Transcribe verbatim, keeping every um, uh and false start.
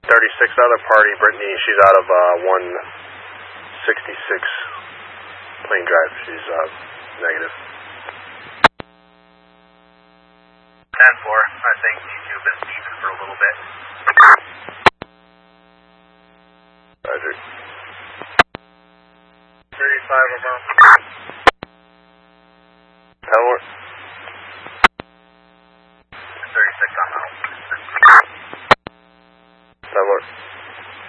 thirty-six, other party, Brittany, she's out of uh, one sixty-six Plain Drive. She's uh, negative. ten four, I think you two have been speaking for a little bit. Roger. thirty-five, I'm on.